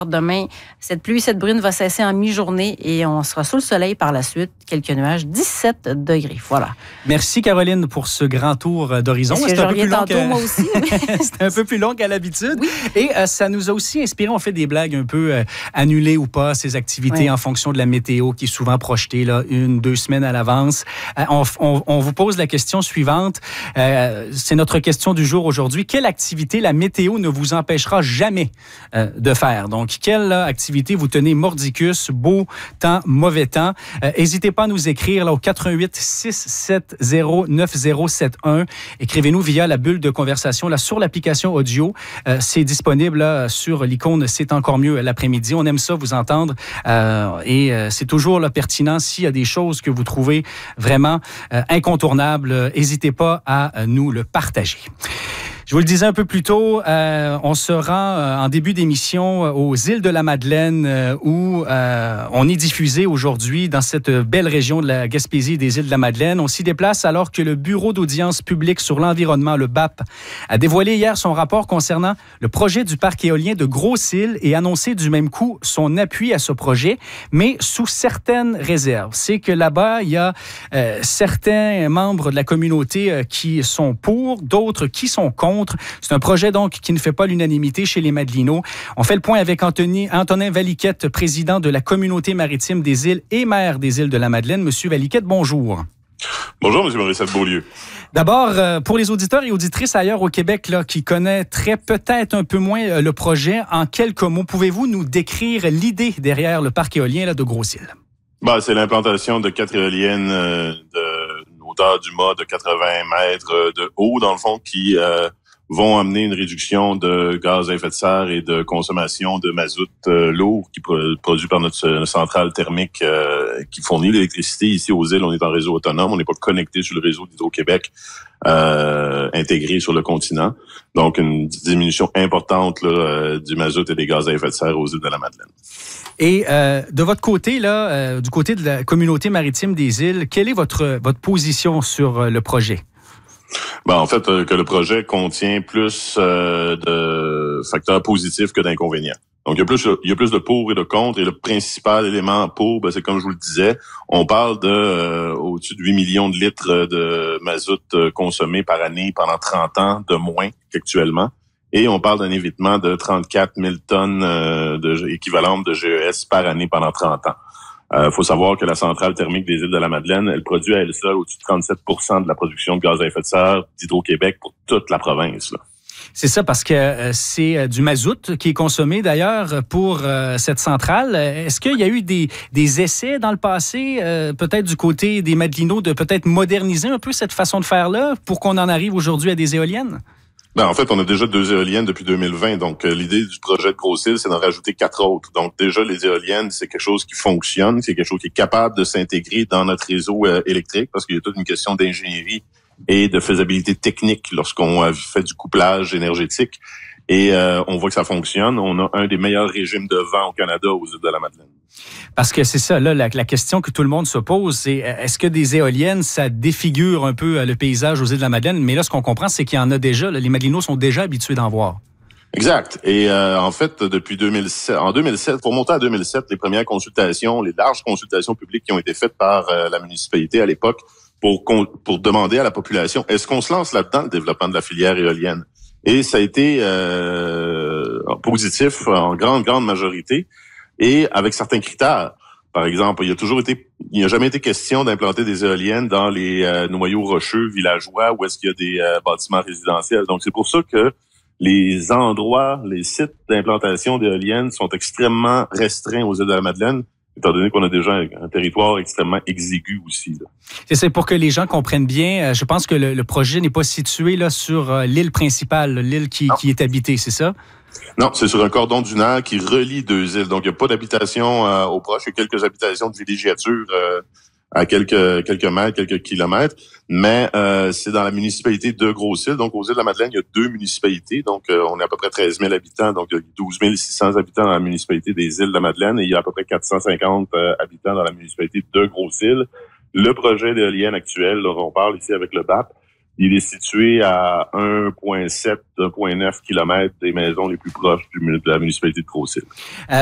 Demain, cette pluie, cette bruine va cesser en mi-journée et on sera sous le soleil par la suite. Quelques nuages, 17 degrés. Voilà. Merci Caroline pour ce grand tour d'horizon. C'était un peu plus long moi aussi. C'était un peu plus long qu'à l'habitude. Oui. Et ça nous a aussi inspiré. On fait des blagues un peu annulées ou pas ces activités en fonction de la météo qui est souvent projetée là, 1-2 semaines à l'avance. On vous pose la question suivante. C'est notre question du jour aujourd'hui. Quelle activité la météo ne vous empêchera jamais de faire? Donc, quelle activité vous tenez mordicus, beau temps, mauvais temps? N'hésitez pas à nous écrire là, au 88 670 9071. Écrivez-nous via la bulle de conversation là, sur l'application audio. C'est disponible là, sur l'icône C'est encore mieux l'après-midi. On aime ça, vous entendre. Et c'est toujours là, pertinent. S'il y a des choses que vous trouvez vraiment incontournables, n'hésitez pas à nous le partager. Je vous le disais un peu plus tôt, on se rend en début d'émission aux îles de la Madeleine où on est diffusé aujourd'hui dans cette belle région de la Gaspésie des îles de la Madeleine. On s'y déplace alors que le Bureau d'audience publique sur l'environnement, le BAP, a dévoilé hier son rapport concernant le projet du parc éolien de Grosse-Île et annoncé du même coup son appui à ce projet, mais sous certaines réserves. C'est que là-bas, il y a certains membres de la communauté qui sont pour, d'autres qui sont contre. C'est un projet donc qui ne fait pas l'unanimité chez les Madelinots. On fait le point avec Antonin Valiquette, président de la communauté maritime des îles et maire des îles de la Madeleine. Monsieur Valiquette, bonjour. Bonjour, Monsieur Morissette-Beaulieu. D'abord, pour les auditeurs et auditrices ailleurs au Québec là, qui connaîtraient peut-être un peu moins le projet, en quelques mots, pouvez-vous nous décrire l'idée derrière le parc éolien là, de Grosse-Île? C'est l'implantation de 4 éoliennes d'une hauteur du mât de 80 mètres de haut, dans le fond, qui vont amener une réduction de gaz à effet de serre et de consommation de mazout lourd qui produit par notre centrale thermique qui fournit l'électricité. Ici aux îles, on est en réseau autonome, on n'est pas connecté sur le réseau d'Hydro-Québec intégré sur le continent. Donc, une diminution importante là, du mazout et des gaz à effet de serre aux îles de la Madeleine. Et de votre côté, là, du côté de la communauté maritime des îles, quelle est votre position sur le projet? En fait, que le projet contient plus de facteurs positifs que d'inconvénients. Donc, il y a plus de pour et de contre, et le principal élément pour, c'est comme je vous le disais, on parle de au-dessus de 8 millions de litres de mazout consommés par année pendant 30 ans de moins qu'actuellement. Et on parle d'un évitement de 34 000 tonnes équivalentes de GES par année pendant 30 ans. Faut savoir que la centrale thermique des îles de la Madeleine, elle produit à elle seule au-dessus de 37% de la production de gaz à effet de serre d'Hydro-Québec pour toute la province. Là. C'est ça, parce que c'est du mazout qui est consommé d'ailleurs pour cette centrale. Est-ce qu'il y a eu des essais dans le passé, peut-être du côté des Madelinots, de peut-être moderniser un peu cette façon de faire-là pour qu'on en arrive aujourd'hui à des éoliennes? En fait, on a déjà 2 éoliennes depuis 2020. Donc, l'idée du projet de Grosse-Île, c'est d'en rajouter 4 autres. Donc, déjà, les éoliennes, c'est quelque chose qui fonctionne. C'est quelque chose qui est capable de s'intégrer dans notre réseau électrique parce qu'il y a toute une question d'ingénierie et de faisabilité technique lorsqu'on fait du couplage énergétique. Et on voit que ça fonctionne. On a un des meilleurs régimes de vent au Canada aux îles de la Madeleine. Parce que c'est ça, là, la question que tout le monde se pose, c'est est-ce que des éoliennes, ça défigure un peu le paysage aux îles de la Madeleine? Mais là, ce qu'on comprend, c'est qu'il y en a déjà. Là, les Madelinots sont déjà habitués d'en voir. Exact. Et en fait, depuis 2007, pour monter à 2007, les premières consultations, les larges consultations publiques qui ont été faites par la municipalité à l'époque pour demander à la population, est-ce qu'on se lance là-dedans, le développement de la filière éolienne? Et ça a été positif en grande majorité et avec certains critères. Par exemple, il n'y a jamais été question d'implanter des éoliennes dans les noyaux rocheux villageois où est-ce qu'il y a des bâtiments résidentiels. Donc, c'est pour ça que les sites d'implantation d'éoliennes sont extrêmement restreints aux îles de la Madeleine, étant donné qu'on a déjà un territoire extrêmement exigu aussi. Là. C'est pour que les gens comprennent bien. Je pense que le projet n'est pas situé là sur l'île principale, l'île qui est habitée, c'est ça? Non, c'est sur un cordon dunaire qui relie 2 îles. Donc, il n'y a pas d'habitation au proche. Il y a quelques habitations de villégiature à quelques mètres, quelques kilomètres. Mais c'est dans la municipalité de Grosse-Île. Donc, aux îles de la Madeleine, il y a 2 municipalités. Donc, on est à peu près 13 000 habitants. Donc, il y a 12 600 habitants dans la municipalité des îles de la Madeleine. Et il y a à peu près 450 habitants dans la municipalité de Grosse-Île. Le projet d'éolienne actuel, là, on parle ici avec le BAP, Il est situé à 1,7, 1,9 km des maisons les plus proches de la municipalité de Croceville.